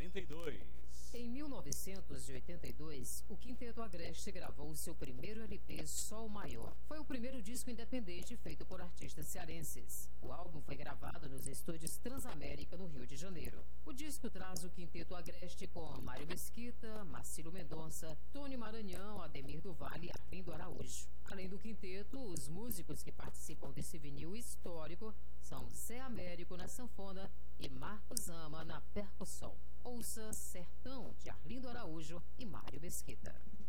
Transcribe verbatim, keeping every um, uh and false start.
oitenta e dois. Em mil novecentos e oitenta e dois, o Quinteto Agreste gravou seu primeiro L P Sol Maior. Foi o primeiro disco independente feito por artistas cearenses. O álbum foi gravado nos estúdios Transamérica, no Rio de Janeiro. O disco traz o Quinteto Agreste com Mário Mesquita, Marcílio Mendonça, Tony Maranhão, Ademir do Vale e Arlindo Araújo. Além do quinteto, os músicos que participam desse vinil histórico são Zé Américo na sanfona e Marcos Ama na percussão. Ouça Sertão, de Arlindo Araújo e Mário Mesquita.